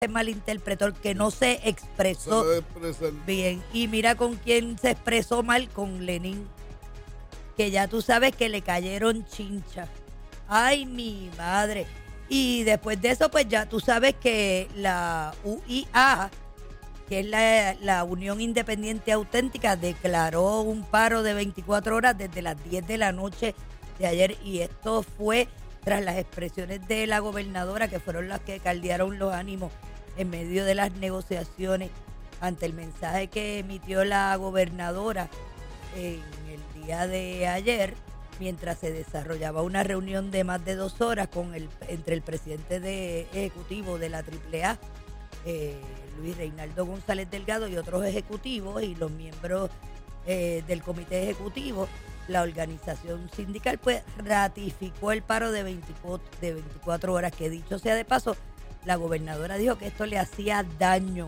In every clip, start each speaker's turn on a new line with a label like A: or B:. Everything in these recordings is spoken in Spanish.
A: se malinterpretó, el que no se expresó bien. Y mira con quién se expresó mal, con Lenin, que ya tú sabes que le cayeron chinchas. Ay, mi madre. Y después de eso, pues ya tú sabes que la UIA, que es la Unión Independiente Auténtica, declaró un paro de 24 horas desde las 10 de la noche de ayer. Y esto fue tras las expresiones de la gobernadora, que fueron las que caldearon los ánimos en medio de las negociaciones ante el mensaje que emitió la gobernadora en el día de ayer, mientras se desarrollaba una reunión de más de 2 horas entre el presidente ejecutivo de la AAA, Luis Reinaldo González Delgado, y otros ejecutivos y los miembros del comité ejecutivo. La organización sindical pues ratificó el paro de 24 horas, que dicho sea de paso, la gobernadora dijo que esto le hacía daño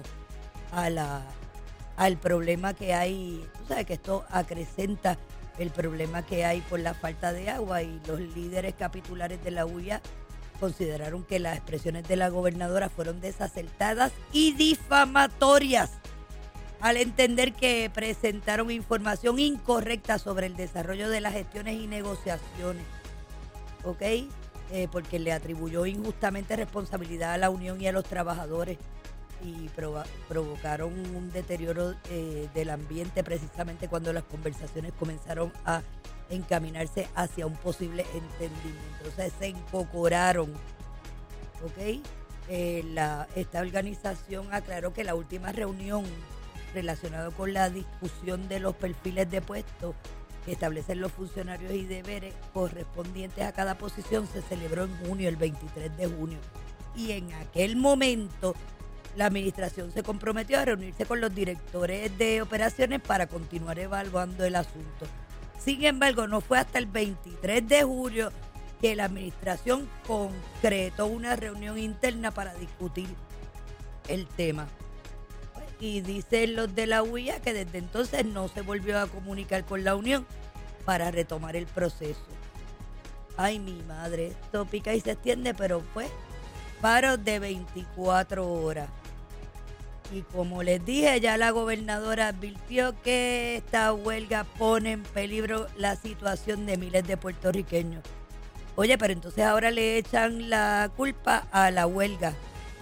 A: al problema que hay. Tú sabes que esto acrecenta el problema que hay por la falta de agua, y los líderes capitulares de la UIA consideraron que las expresiones de la gobernadora fueron desacertadas y difamatorias, al entender que presentaron información incorrecta sobre el desarrollo de las gestiones y negociaciones, ¿ok? Porque le atribuyó injustamente responsabilidad a la Unión y a los trabajadores, y provocaron un deterioro del ambiente precisamente cuando las conversaciones comenzaron a encaminarse hacia un posible entendimiento. O sea, se encocoraron, ¿ok? Esta organización aclaró que la última reunión relacionada con la discusión de los perfiles de puestos que establecen los funcionarios y deberes correspondientes a cada posición se celebró en junio, el 23 de junio. Y en aquel momento la administración se comprometió a reunirse con los directores de operaciones para continuar evaluando el asunto. Sin embargo, no fue hasta el 23 de julio que la administración concretó una reunión interna para discutir el tema. Y dicen los de la UIA que desde entonces no se volvió a comunicar con la Unión para retomar el proceso. Ay, mi madre, esto pica y se extiende, pero pues, paro de 24 horas. Y como les dije, ya la gobernadora advirtió que esta huelga pone en peligro la situación de miles de puertorriqueños. Oye, pero entonces ahora le echan la culpa a la huelga.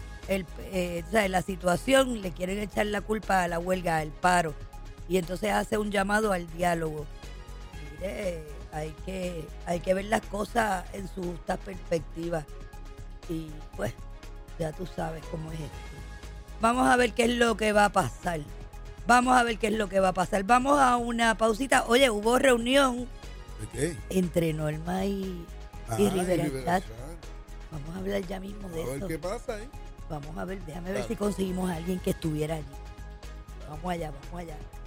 A: O sea, la situación le quieren echar la culpa a la huelga, al paro. Y entonces hace un llamado al diálogo. Mire, hay que ver las cosas en su justa perspectiva. Y pues, ya tú sabes cómo es esto. Vamos a ver qué es lo que va a pasar. Vamos a una pausita. Oye, hubo reunión.
B: ¿De qué?
A: Entre Norma y Rivera Chat. Vamos a hablar ya mismo de eso.
B: A ver qué pasa, ¿eh?
A: Vamos a ver, déjame ver si conseguimos a alguien que estuviera allí. Vamos allá.